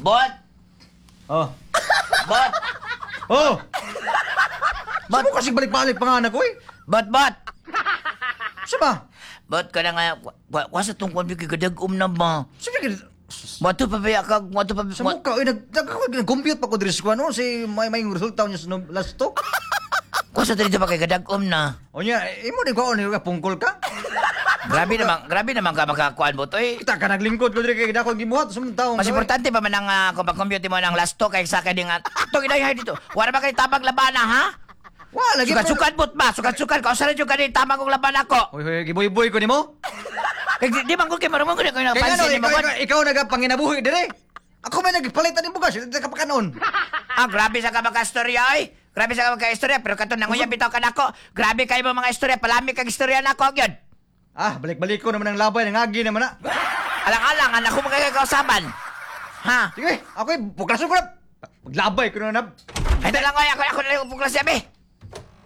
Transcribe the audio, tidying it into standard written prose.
Bot! Oh. Bot! Oh! Ba't mo kasing balik-balik panganak ko eh? Bot! Saba? Bot ka na nga. Wasa tong kwan kadag na ba? Sige, Mato pa ba ka? Mato pa sa mukha, nag-compute pa ko diri sa ano, si may resulta niya sa last to. Wasa dito pa kay kadag na. O niya, imo din ko, ka pungkol ka? Grabe naman ka makakuan mo to eh. Kita ka naglingkod ko diri kay dako gibuhat sa mga taong. Mas importante pa man ang kung pag-compute mo ng last to kay sa kanya nga. Ito ginahay dito. Wala ba kay tabang labana ha? Wala lagi. Sukat-sukat bot ba? Sukat-sukat ka. Usalan yung ganit tamang kong laban ako. Hoy, giboy-boy ko nimo. Di man ko kay marunong ko na Kaya ano, napansin ni mo. ikaw nagapanginabuhi dire. Ako may nagpalitan ni bugas, kapakanon. Grabe sa ka mga-istorya ay. Grabe sa ka mga-istorya. Pero kato nanguya bitaw ka nako. Grabe kayo mga istorya. Palami kag istorya nako gyud. Balik-balik ko naman ang labay, nangagi naman na. Alang-alang, anak ko magkakausaban. Ha? Sige, ako buklaso ko na. Maglabay ko na. Ay, talang ko, ako na lang puklas sabi.